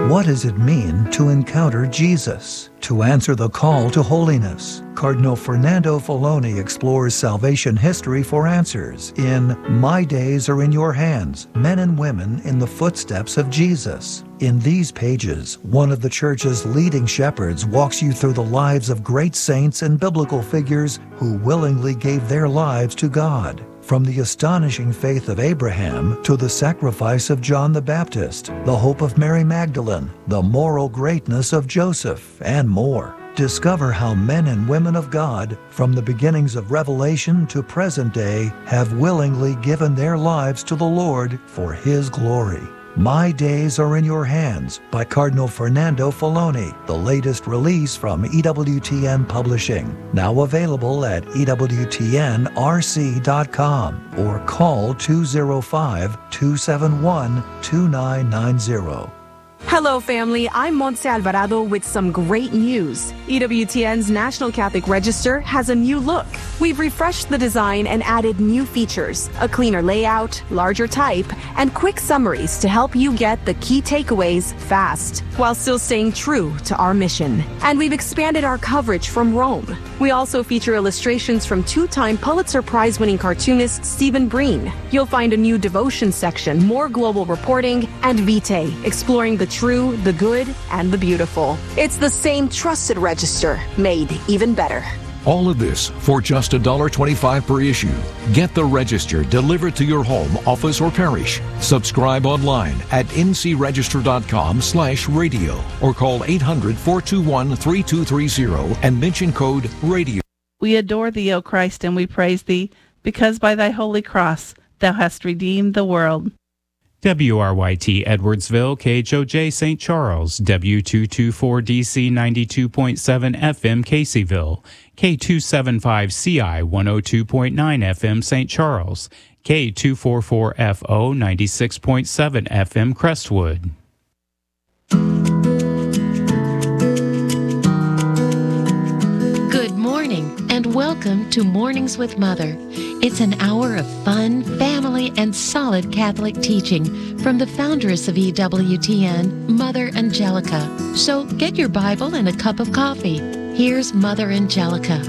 What does it mean to encounter Jesus? To answer the call to holiness, Cardinal Fernando Filoni explores salvation history for answers in My Days Are in Your Hands, Men and Women in the Footsteps of Jesus. In these pages, one of the Church's leading shepherds walks you through the lives of great saints and biblical figures who willingly gave their lives to God. From the astonishing faith of Abraham to the sacrifice of John the Baptist, the hope of Mary Magdalene, the moral greatness of Joseph, and more. Discover how men and women of God, from the beginnings of Revelation to present day, have willingly given their lives to the Lord for His glory. My Days Are in Your Hands by Cardinal Fernando Filoni, the latest release from EWTN Publishing. Now available at EWTNRC.com or call 205-271-2990. Hello, family. I'm Montse Alvarado with some great news. EWTN's National Catholic Register has a new look. We've refreshed the design and added new features, a cleaner layout, larger type, and quick summaries to help you get the key takeaways fast, while still staying true to our mission. And we've expanded our coverage from Rome. We also feature illustrations from two-time Pulitzer Prize-winning cartoonist Stephen Breen. You'll find a new devotion section, more global reporting, and Vitae, exploring the true, the good, and the beautiful. It's the same trusted register, made even better. All of this for just $1.25 per issue. Get the Register delivered to your home, office, or parish. Subscribe online at ncregister.com/radio or call 800-421-3230 and mention code RADIO. We adore thee, O Christ, and we praise thee, because by thy holy cross thou hast redeemed the world. WRYT Edwardsville, KHOJ St. Charles, W224DC 92.7 FM Caseyville, K275CI 102.9 FM St. Charles, K244FO 96.7 FM Crestwood. Good morning and welcome to Mornings with Mother. It's an hour of fun, family, and solid Catholic teaching from the foundress of EWTN, Mother Angelica. So get your Bible and a cup of coffee. Here's Mother Angelica.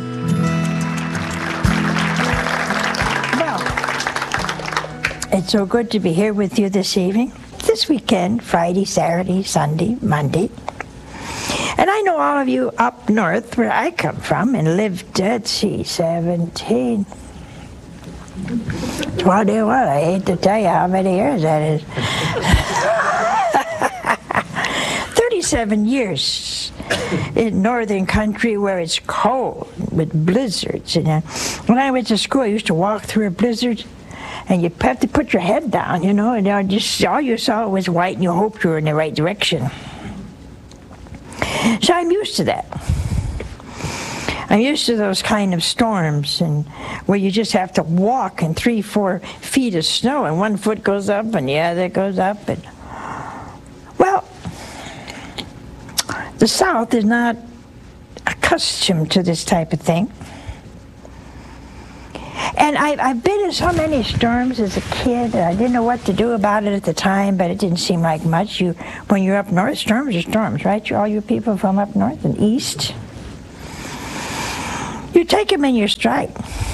Well, it's so good to be here with you this evening, this weekend, Friday, Saturday, Sunday, Monday. And I know all of you up north, where I come from, and lived at C-17. 21, I hate to tell you how many years that is. 37 years in northern country where it's cold with blizzards. And when I went to school, I used to walk through a blizzard, and you have to put your head down, you know, and just all you saw was white, and you hoped you were in the right direction. So I'm used to that. I'm used to those kind of storms, and where you just have to walk in 3-4 feet of snow, and one foot goes up and the other goes up. And well, the South is not accustomed to this type of thing. And I've been in so many storms as a kid. I didn't know what to do about it at the time, but it didn't seem like much. When you're up north, storms are storms, right? All you people from up north and east. You take them in your stride.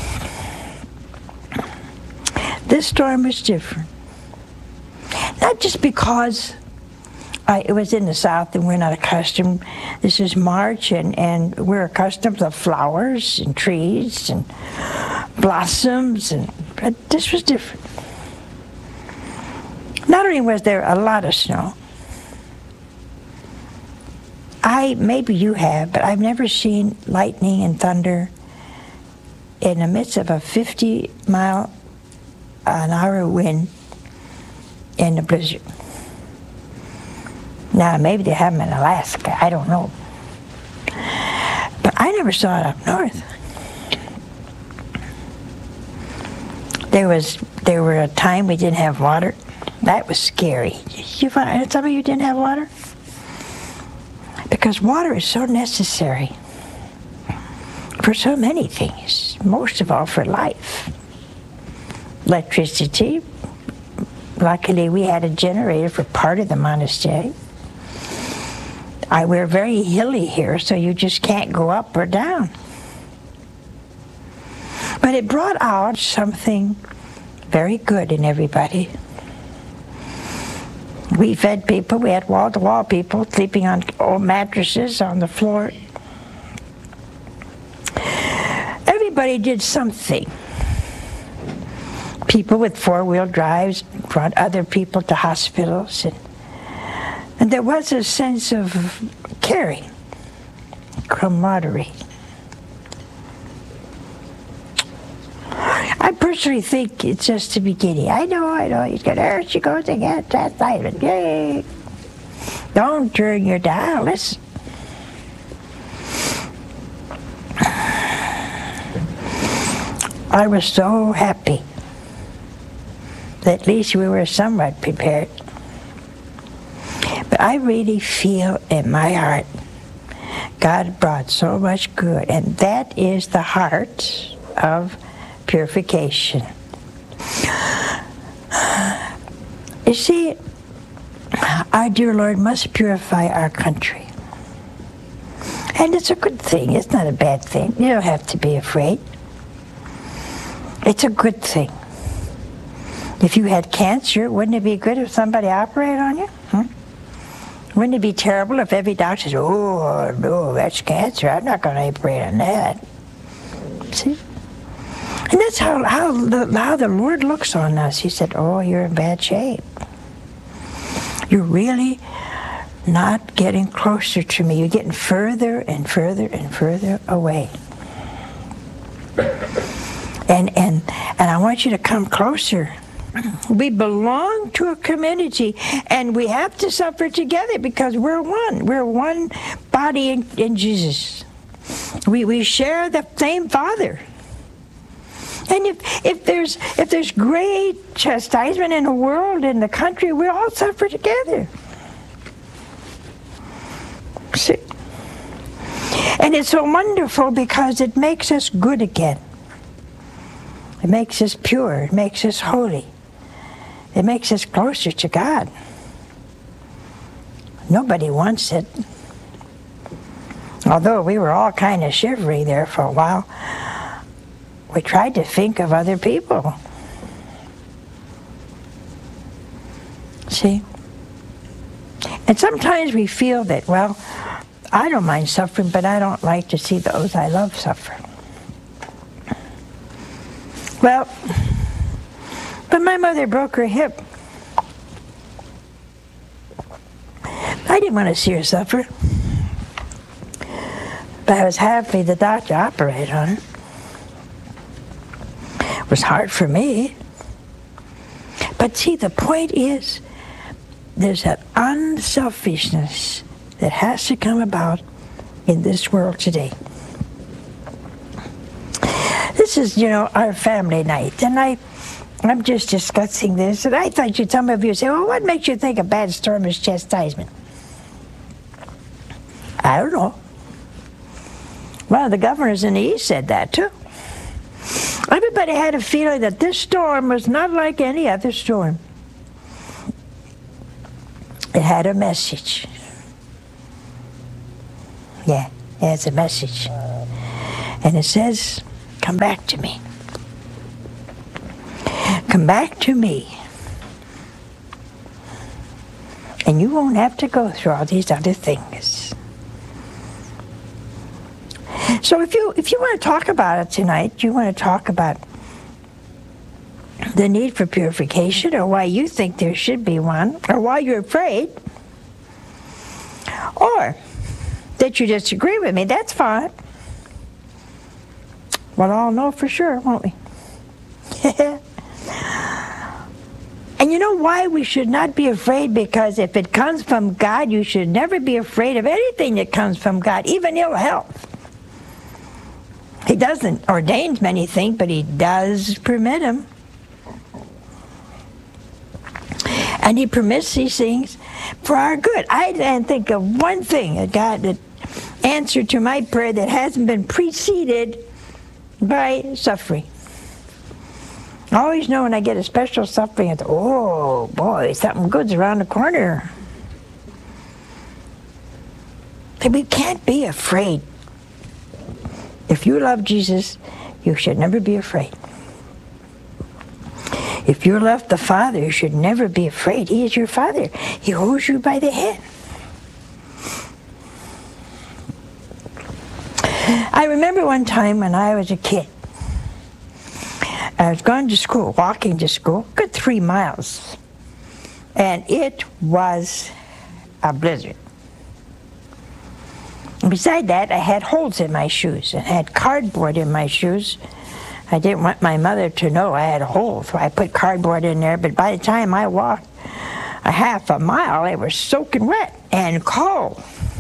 This storm was different. Not just because it was in the South and we're not accustomed. This is March, and we're accustomed to flowers and trees and blossoms, but this was different. Not only was there a lot of snow, maybe you have, but I've never seen lightning and thunder in the midst of a 50-mile-an-hour wind in a blizzard. Now, maybe they have them in Alaska, I don't know. But I never saw it up north. There were a time we didn't have water. That was scary. You find some of you didn't have water? Because water is so necessary for so many things, most of all for life. Electricity. Luckily, we had a generator for part of the monastery. We're very hilly here, so you just can't go up or down. But it brought out something very good in everybody. We fed people. We had wall-to-wall people sleeping on old mattresses on the floor. Everybody did something. People with four-wheel drives brought other people to hospitals. And there was a sense of caring, camaraderie. I personally think it's just the beginning. I know, he's got her, she goes again, chastisement, yay. Don't turn your dial, listen. I was so happy that at least we were somewhat prepared. But I really feel in my heart God brought so much good, and that is the heart of purification. You see, our dear Lord must purify our country. And it's a good thing. It's not a bad thing. You don't have to be afraid. It's a good thing. If you had cancer, wouldn't it be good if somebody operated on you? Wouldn't it be terrible if every doctor says, oh, no, that's cancer. I'm not going to operate on that. See? And that's how the Lord looks on us. He said, oh, you're in bad shape. You're really not getting closer to me. You're getting further and further and further away. And I want you to come closer. We belong to a community, and we have to suffer together because we're one. We're one body in Jesus. We share the same Father. And if there's great chastisement in the world, in the country, we all suffer together. See? And it's so wonderful because it makes us good again. It makes us pure. It makes us holy. It makes us closer to God. Nobody wants it. Although we were all kind of shivery there for a while, we tried to think of other people. See? And sometimes we feel that, well, I don't mind suffering, but I don't like to see those I love suffer. Well, but my mother broke her hip. I didn't want to see her suffer. But I was happy the doctor operated on her. It was hard for me. But see, the point is, there's that unselfishness that has to come about in this world today. This is, our family night, and I'm just discussing this, and I thought some of you say, well, what makes you think a bad storm is chastisement? I don't know. One of the governors in the East said that, too. Everybody had a feeling that this storm was not like any other storm. It had a message. Yeah, it has a message. And it says, come back to me. Come back to me. And you won't have to go through all these other things. So if you want to talk about it tonight, you want to talk about the need for purification, or why you think there should be one, or why you're afraid, or that you disagree with me, that's fine. We'll all know for sure, won't we? And you know why we should not be afraid? Because if it comes from God, you should never be afraid of anything that comes from God, even ill health. He doesn't ordain many things, but he does permit them. And he permits these things for our good. I didn't think of one thing that God that answered to my prayer that hasn't been preceded by suffering. I always know when I get a special suffering, I think, oh boy, something good's around the corner. We can't be afraid. If you love Jesus, you should never be afraid. If you love the Father, you should never be afraid. He is your Father. He holds you by the hand. I remember one time when I was a kid, I was going to school, walking to school, good 3 miles, and it was a blizzard. And beside that, I had holes in my shoes and had cardboard in my shoes. I didn't want my mother to know I had holes, so I put cardboard in there, but by the time I walked a half a mile, they were soaking wet and cold.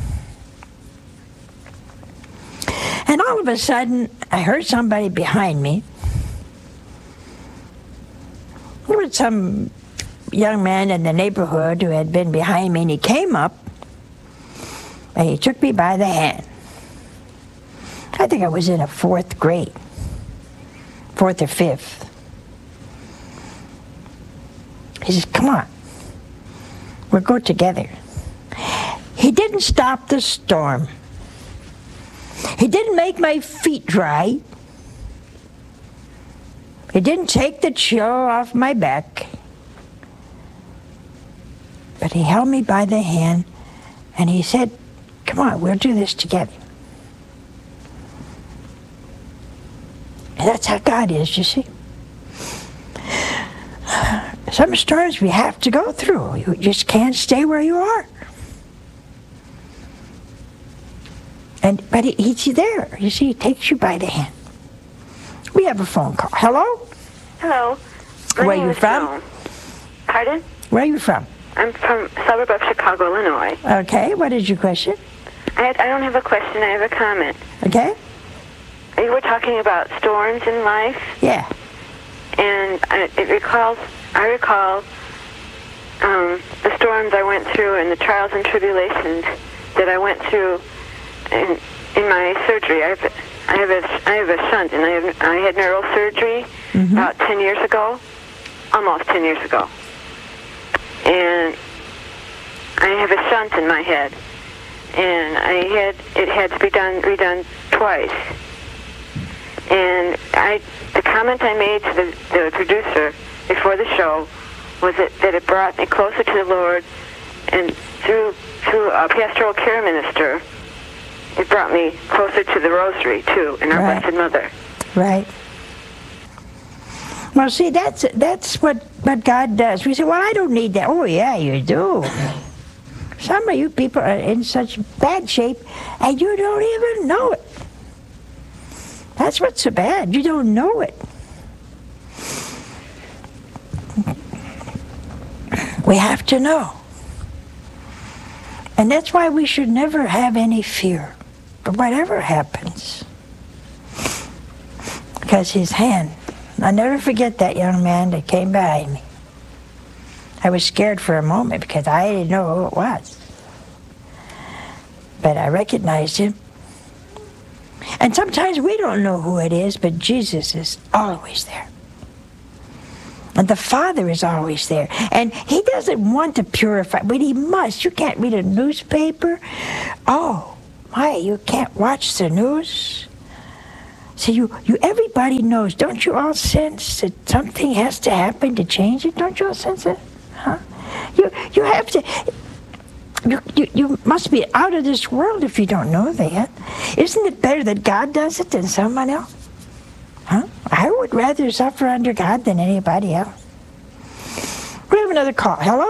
And all of a sudden, I heard somebody behind me. There was some young man in the neighborhood who had been behind me, and he came up, and he took me by the hand. I think I was in a 4th grade, 4th or 5th. He says, come on, we'll go together. He didn't stop the storm. He didn't make my feet dry. He didn't take the chill off my back. But he held me by the hand and he said, come on, we'll do this together. And that's how God is, you see. Some storms we have to go through. You just can't stay where you are. But he's there. You see, he takes you by the hand. We have a phone call. Hello? Hello. Where are you from? Joan. Pardon? Where are you from? I'm from a suburb of Chicago, Illinois. Okay, what is your question? I don't have a question, I have a comment. Okay. You were talking about storms in life. Yeah. And I recall the storms I went through and the trials and tribulations that I went through in my surgery. I have a shunt, and I had neurosurgery about 10 years ago, almost 10 years ago. And I have a shunt in my head, and it had to be redone twice. And the comment I made to the producer before the show was that it brought me closer to the Lord, and through a pastoral care minister, it brought me closer to the Rosary too, and our Blessed Mother. Right. Well, see, that's what God does. We say, well, I don't need that. Oh, yeah, you do. Some of you people are in such bad shape, and you don't even know it. That's what's so bad. You don't know it. We have to know. And that's why we should never have any fear. But whatever happens, because his hand, I'll never forget that young man that came behind me. I was scared for a moment because I didn't know who it was. But I recognized him. And sometimes we don't know who it is, but Jesus is always there. And the Father is always there. And he doesn't want to purify, but he must. You can't read a newspaper. Oh, my, you can't watch the news. So you everybody knows. Don't you all sense that something has to happen to change it? Don't you all sense it? Huh? You have to. You must be out of this world if you don't know that. Isn't it better that God does it than someone else? Huh? I would rather suffer under God than anybody else. We have another call. Hello?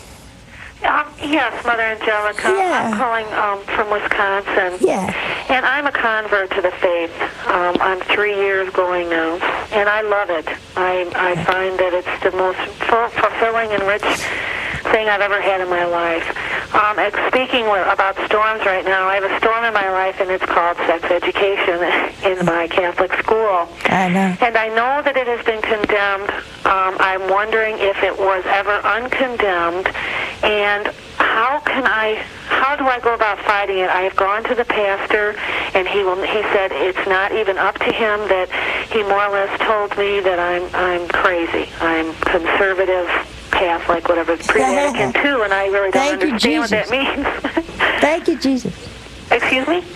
Yes, Mother Angelica. Yeah. I'm calling from Wisconsin. Yeah. And I'm a convert to the faith. I'm 3 years going now, and I love it. I find that it's the most fulfilling and rich thing I've ever had in my life. Speaking about storms right now, I have a storm in my life, and it's called sex education in my Catholic school. I know. And I know that it has been condemned. I'm wondering if it was ever uncondemned, and how do I go about fighting it? I have gone to the pastor, and he said it's not even up to him, that he more or less told me that I'm crazy. I'm conservative, Catholic, whatever, pre-Vatican II, and I really don't understand what that means. Thank you, Jesus. Excuse me?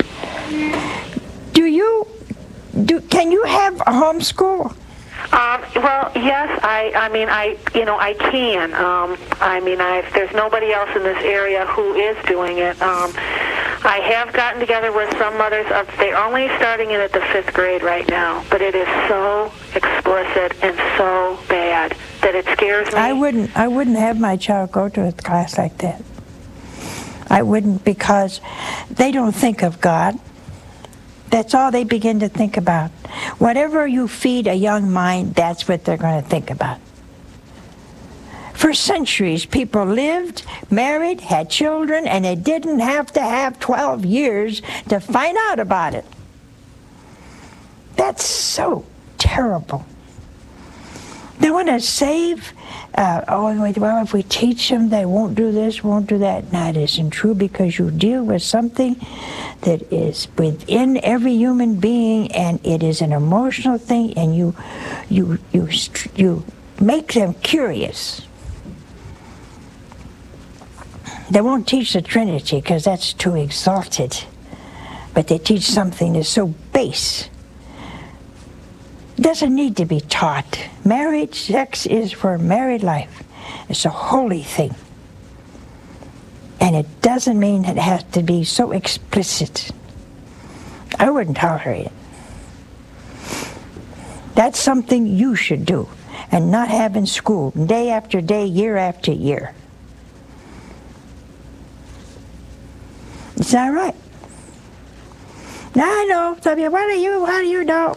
Can you have a homeschool? Well, yes, I can. There's nobody else in this area who is doing it. I have gotten together with some mothers. They're only starting it at the 5th grade right now, but it is so explicit and so bad that it scares me. I wouldn't have my child go to a class like that. I wouldn't, because they don't think of God. That's all they begin to think about. Whatever you feed a young mind, that's what they're going to think about. For centuries, people lived, married, had children, and they didn't have to have 12 years to find out about it. That's so terrible. They want to save, if we teach them, they won't do this, won't do that. No, it isn't true, because you deal with something that is within every human being, and it is an emotional thing, and you make them curious. They won't teach the Trinity, because that's too exalted, but they teach something that's so base. It doesn't need to be taught. Marriage, sex is for married life. It's a holy thing. And it doesn't mean it has to be so explicit. I wouldn't tolerate it. That's something you should do, and not have in school, day after day, year after year. It's not right. Now I know, some of you, how do you know?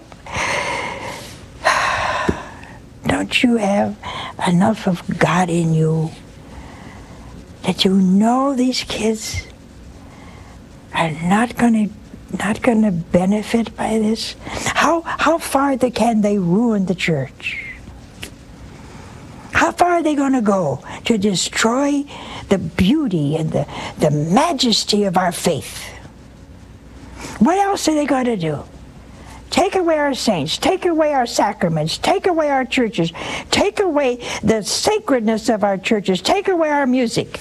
Don't you have enough of God in you that you know these kids are not going to benefit by this? How far can they ruin the church? How far are they going to go to destroy the beauty and the majesty of our faith? What else are they going to do? Take away our saints, take away our sacraments, take away our churches, take away the sacredness of our churches, take away our music,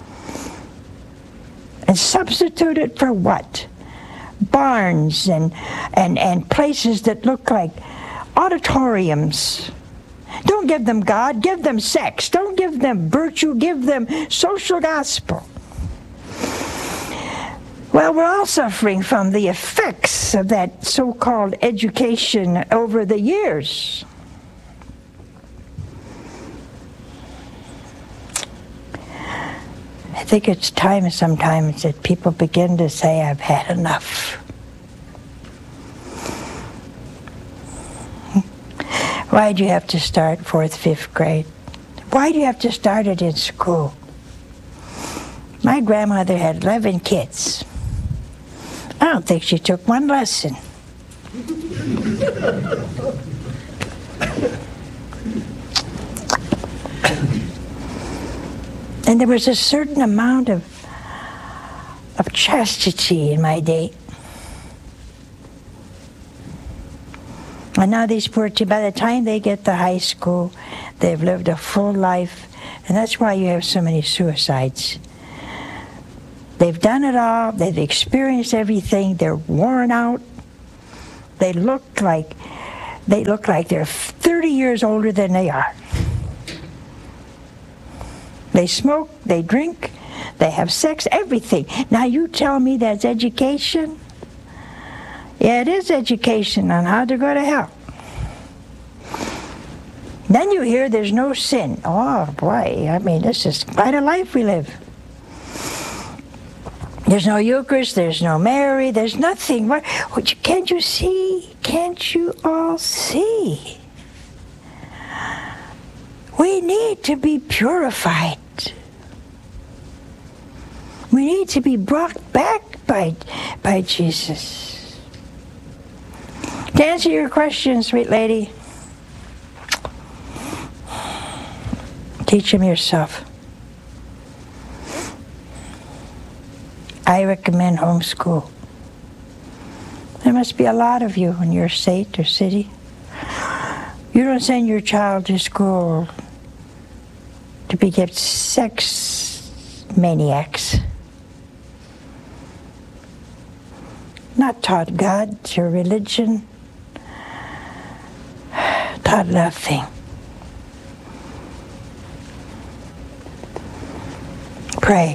and substitute it for what? Barns and places that look like auditoriums. Don't give them God, give them sex. Don't give them virtue, give them social gospel. Well, we're all suffering from the effects of that so-called education over the years. I think it's time sometimes that people begin to say, I've had enough. Why do you have to start 4th, 5th grade? Why do you have to start it in school? My grandmother had 11 kids. I don't think she took one lesson. And there was a certain amount of chastity in my day. And now these poor kids, by the time they get to high school, they've lived a full life. And that's why you have so many suicides. They've done it all. They've experienced everything. They're worn out. They look like they're 30 years older than they are. They smoke, they drink, they have sex, everything. Now you tell me that's education? Yeah, it is education on how to go to hell. Then you hear there's no sin. Oh boy, I mean, this is quite a life we live. There's no Eucharist, there's no Mary, there's nothing. Can't you see? Can't you all see? We need to be purified. We need to be brought back by Jesus. To answer your question, sweet lady, teach them yourself. I recommend homeschool. There must be a lot of you in your state or city. You don't send your child to school to beget sex maniacs. not taught God, your religion, taught nothing. Pray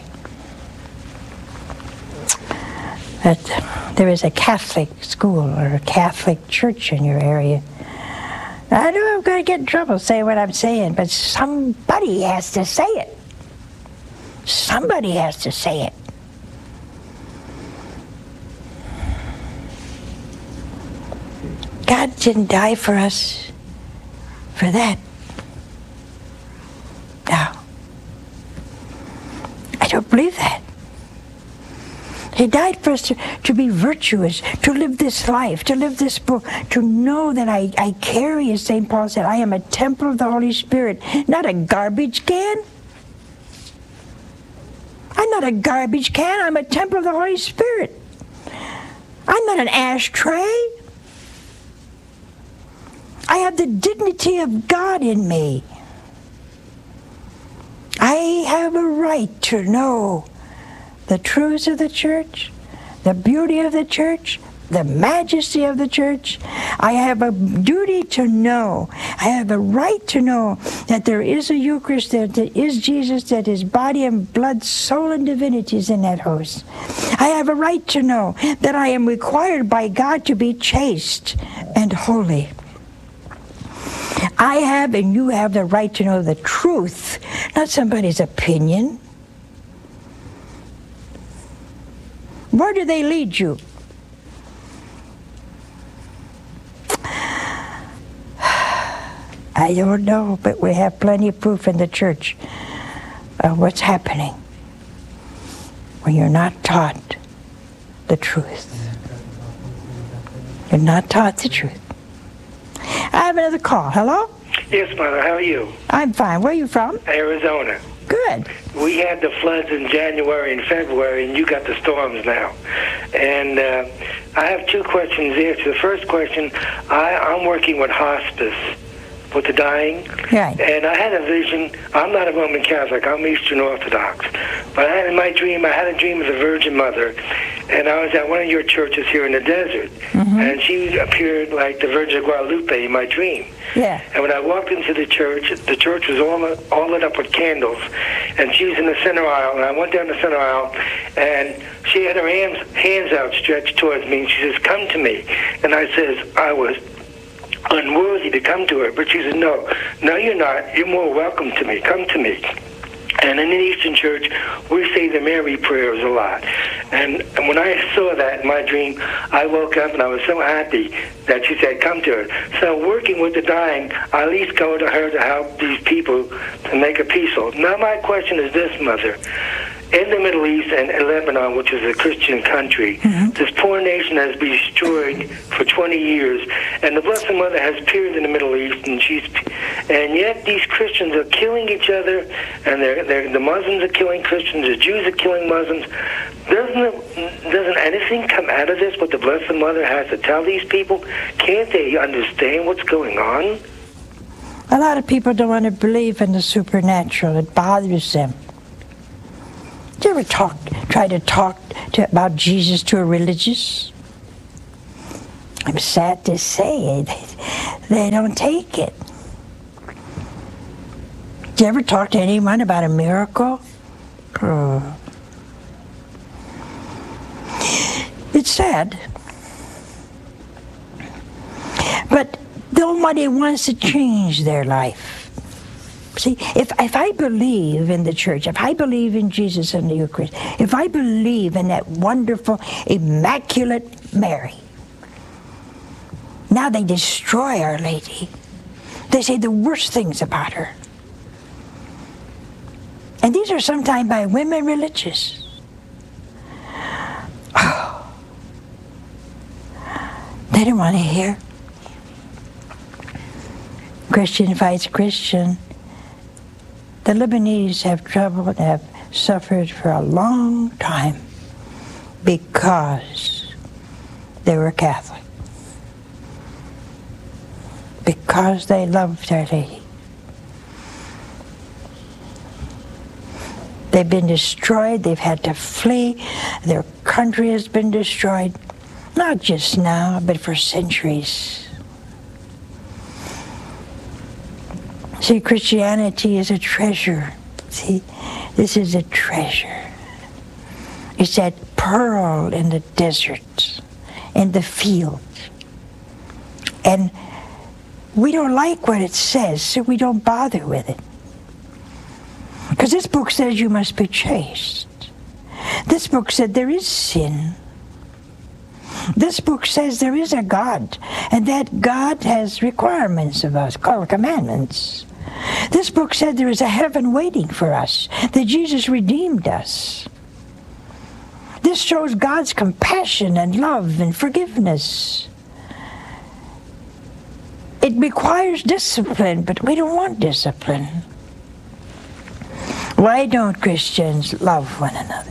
that there is a Catholic school or a Catholic church in your area. I know I'm going to get in trouble saying what I'm saying, but somebody has to say it. Somebody has to say it. God didn't die for us for that. No. I don't believe that. He died for us to be virtuous, to live this life, to live this book, to know that I carry, as St. Paul said, I am a temple of the Holy Spirit, not a garbage can. I'm not a garbage can, I'm a temple of the Holy Spirit. I'm not an ashtray. I have the dignity of God in me. I have a right to know the truths of the church, the beauty of the church, the majesty of the church. I have a duty to know, I have a right to know that there is a Eucharist, that is Jesus, that his body and blood, soul and divinity is in that host. I have a right to know that I am required by God to be chaste and holy. I have and you have the right to know the truth, not somebody's opinion. Where do they lead you? I don't know, but we have plenty of proof in the church of what's happening when you're not taught the truth. You're not taught the truth. I have another call. Hello? Yes, Mother. How are you? I'm fine. Where are you from? Arizona. Good. We had the floods in January and February, and you got the storms now. And I have two questions there. So the first question, I'm working with hospice, with the dying. Right. And I had a vision. I'm not a Roman Catholic. I'm Eastern Orthodox. But in my dream, I had a dream of the Virgin Mother. And I was at one of your churches here in the desert. Mm-hmm. And she appeared like the Virgin of Guadalupe in my dream. Yeah. And when I walked into the church was all lit up with candles. And she was in the center aisle. And I went down the center aisle. And she had her hands outstretched towards me. And she says, "Come to me." And I says, I was unworthy to come to her. But she said, no, you're not. You're more welcome to me. Come to me. And in the Eastern Church, we say the Mary prayers a lot. And when I saw that in my dream, I woke up and I was so happy that she said, come to her. So working with the dying, I at least go to her to help these people to make a peaceful. Now my question is this, Mother. In the Middle East and in Lebanon, which is a Christian country, mm-hmm. This poor nation has been destroyed for 20 years, and the Blessed Mother has appeared in the Middle East, and yet these Christians are killing each other, and the Muslims are killing Christians, the Jews are killing Muslims. Doesn't anything come out of this? What the Blessed Mother has to tell these people? Can't they understand what's going on? A lot of people don't want to believe in the supernatural. It bothers them. Did you ever try to talk about Jesus to a religious? I'm sad to say they don't take it. Did you ever talk to anyone about a miracle? It's sad. But nobody wants to change their life. See, if I believe in the church, if I believe in Jesus and the Eucharist, if I believe in that wonderful, immaculate Mary, now they destroy Our Lady. They say the worst things about her. And these are sometimes by women religious. Oh. They don't want to hear. Christian fights Christian. The Lebanese have troubled, have suffered for a long time because they were Catholic. Because they loved Our Lady. They've been destroyed, they've had to flee, their country has been destroyed. Not just now, but for centuries. See, Christianity is a treasure. See, this is a treasure. It's that pearl in the desert, in the field. And we don't like what it says, so we don't bother with it. Because this book says you must be chaste. This book said there is sin. This book says there is a God, and that God has requirements of us, called commandments. This book said there is a heaven waiting for us, that Jesus redeemed us. This shows God's compassion and love and forgiveness. It requires discipline, but we don't want discipline. Why don't Christians love one another?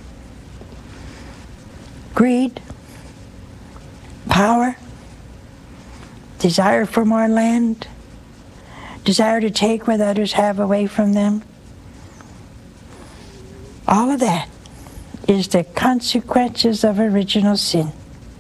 Greed, power, desire for more land, desire to take what others have away from them. All of that is the consequences of original sin.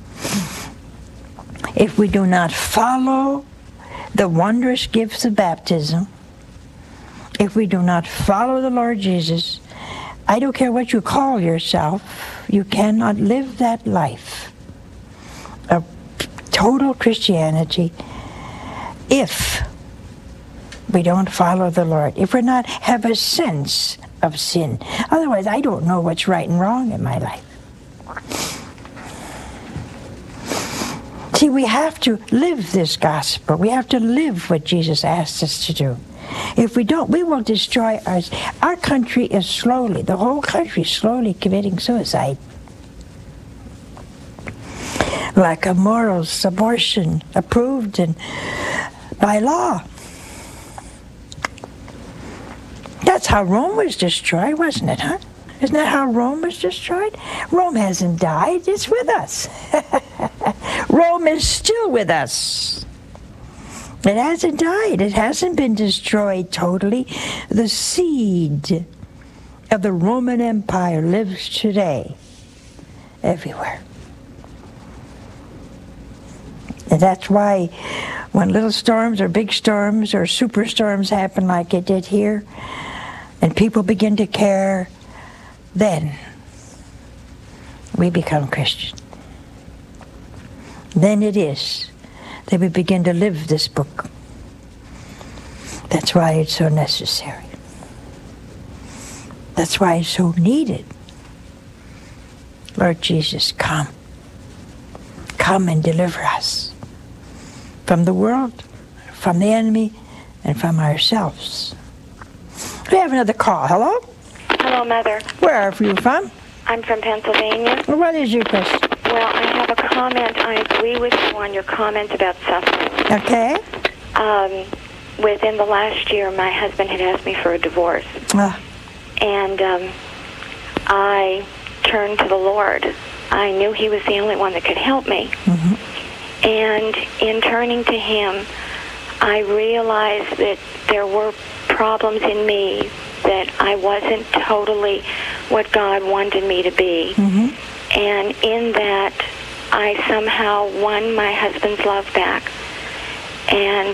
If we do not follow the wondrous gifts of baptism, if we do not follow the Lord Jesus, I don't care what you call yourself, you cannot live that life of total Christianity if we don't follow the Lord, if we not have a sense of sin. Otherwise, I don't know what's right and wrong in my life. See, we have to live this gospel. We have to live what Jesus asked us to do. If we don't, we will destroy ours. Our country is slowly, the whole country is slowly committing suicide. Lack of morals, abortion approved and by law. That's how Rome was destroyed, wasn't it, huh? Isn't that how Rome was destroyed? Rome hasn't died, it's with us. Rome is still with us. It hasn't died. It hasn't been destroyed totally. The seed of the Roman Empire lives today everywhere. And that's why when little storms or big storms or superstorms happen like it did here, and people begin to care, then we become Christian. Then it is that we begin to live this book. That's why it's so necessary. That's why it's so needed. Lord Jesus, come. Come and deliver us from the world, from the enemy, and from ourselves. We have another call. Hello? Hello, Mother. Where are you from? I'm from Pennsylvania. What is your question? Well, I have a comment. I agree with you on your comment about suffering. Okay. Within the last year, my husband had asked me for a divorce. And I turned to the Lord. I knew He was the only one that could help me. Mm-hmm. And in turning to Him, I realized that there were problems in me, that I wasn't totally what God wanted me to be. Mm-hmm. And in that, I somehow won my husband's love back. And